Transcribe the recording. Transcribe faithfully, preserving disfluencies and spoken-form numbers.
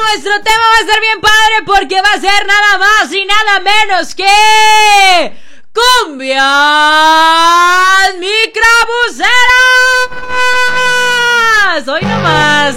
nuestro tema va a estar bien padre porque va a ser nada más y nada menos que